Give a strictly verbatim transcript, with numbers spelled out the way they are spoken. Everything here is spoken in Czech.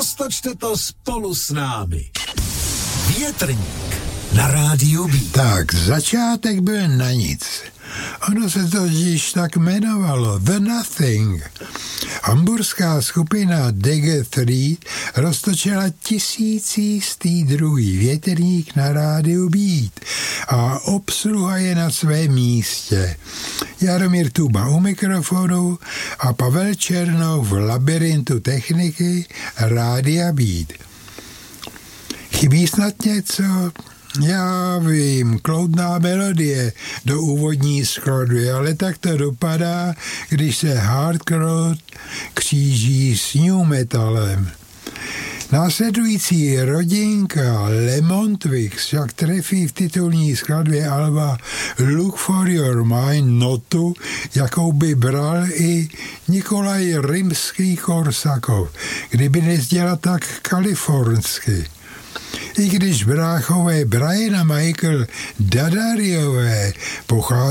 roztočte to spolu s námi. Větrník na rádiu Beat. Tak, začátek byl na nic. Ono se to již tak jmenovalo The Nothing. Hamburská skupina D G tři roztočila tisícistý druhý větrník na rádiu Beat a obsluha je na svém místě. Jaromír Tuba u mikrofonu a Pavel Černou v labirintu techniky rádia Beat. Chybí snad něco? Já vím, kloudná melodie do úvodní skladby, ale tak to dopadá, když se hardcore kříží s new metalem. Následující rodinka Le Montwix však trefí v titulní skladbě alba Look for Your Mind notu, jakou by bral i Nikolaj Rimský-Korsakov, kdyby nezdělal tak kalifornsky. I když bráchové Brian a Michael Dadariové pochází